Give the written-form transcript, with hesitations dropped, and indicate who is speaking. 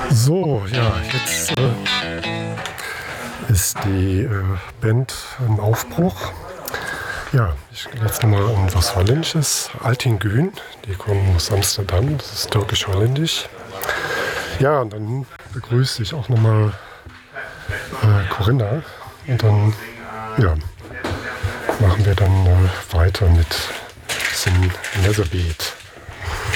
Speaker 1: So, ja, jetzt ist die Band im Aufbruch. Ja, ich gehe jetzt nochmal an was Holländisches. Altingün, die kommen aus Amsterdam, das ist türkisch-holländisch. Ja, und dann begrüße ich auch nochmal Corinna. Und dann, ja, machen wir dann weiter mit diesem Netherbeat.